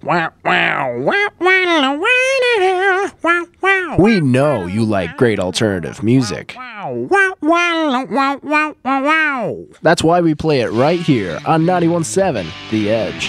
We know you like great alternative music. That's why we play it right here on 91.7 The Edge.